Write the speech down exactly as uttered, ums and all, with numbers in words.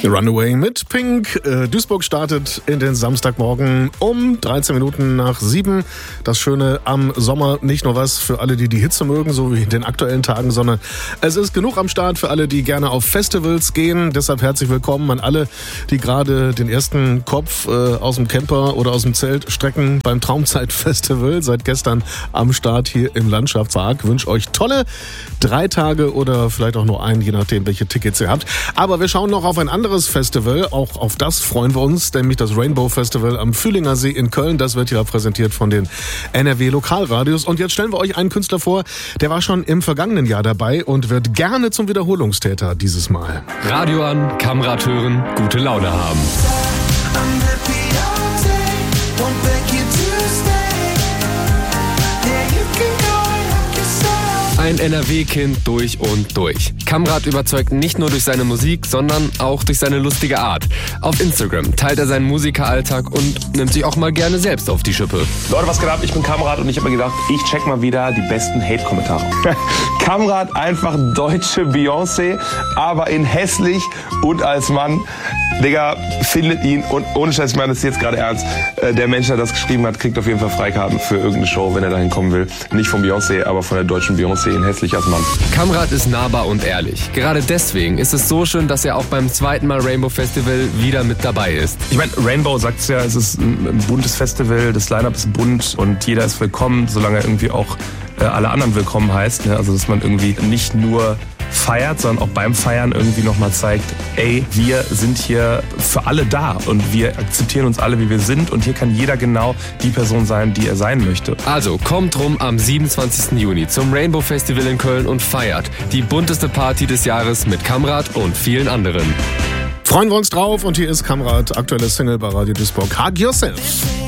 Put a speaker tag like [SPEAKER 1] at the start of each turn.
[SPEAKER 1] Runaway mit Pink. Äh, Duisburg startet in den Samstagmorgen um dreizehn Minuten nach sieben. Das Schöne am Sommer, nicht nur was für alle, die die Hitze mögen, so wie in den aktuellen Tagen, sondern es ist genug am Start für alle, die gerne auf Festivals gehen. Deshalb herzlich willkommen an alle, die gerade den ersten Kopf äh, aus dem Camper oder aus dem Zelt strecken beim Traumzeit-Festival. Seit gestern am Start hier im Landschaftspark. Wünsche euch tolle drei Tage oder vielleicht auch nur einen, je nachdem, welche Tickets ihr habt. Aber wir schauen noch auf ein anderes Festival, auch auf das freuen wir uns, nämlich das Rainbow Festival am Fühlinger See in Köln. Das wird ja präsentiert von den N R W Lokalradios. Und jetzt stellen wir euch einen Künstler vor, der war schon im vergangenen Jahr dabei und wird gerne zum Wiederholungstäter dieses Mal.
[SPEAKER 2] Radio an, Kamerad hören, gute Laune haben. Ein N R W-Kind durch und durch. Kamrat überzeugt nicht nur durch seine Musik, sondern auch durch seine lustige Art. Auf Instagram teilt er seinen Musikeralltag und nimmt sich auch mal gerne selbst auf die Schippe.
[SPEAKER 3] Leute, was geht ab? Ich bin Kamrat und ich habe mir gedacht, ich check mal wieder die besten Hate-Kommentare. Kamrat einfach deutsche Beyoncé, aber in hässlich und als Mann. Digga, findet ihn und ohne Scheiß, ich meine das ist jetzt gerade ernst. Der Mensch, der das geschrieben hat, kriegt auf jeden Fall Freikarten für irgendeine Show, wenn er dahin kommen will. Nicht von Beyoncé, aber von der deutschen Beyoncé in hässlich als Mann.
[SPEAKER 2] Kamrat ist nahbar und ehrlich. Gerade deswegen ist es so schön, dass er auch beim zweiten Mal Rainbow Festival wieder mit dabei ist.
[SPEAKER 3] Ich meine, Rainbow sagt's ja, es ist ein buntes Festival, das Line-Up ist bunt und jeder ist willkommen, solange er irgendwie auch äh, alle anderen willkommen heißt. Ne? Also dass man irgendwie nicht nur feiert, sondern auch beim Feiern irgendwie nochmal zeigt, ey, wir sind hier für alle da und wir akzeptieren uns alle, wie wir sind und hier kann jeder genau die Person sein, die er sein möchte.
[SPEAKER 2] Also kommt rum am siebenundzwanzigsten Juni zum Rainbow Festival in Köln und feiert die bunteste Party des Jahres mit Kamrat und vielen anderen.
[SPEAKER 1] Freuen wir uns drauf und hier ist Kamrat, aktuelle Single bei Radio Duisburg. Hug Yourself.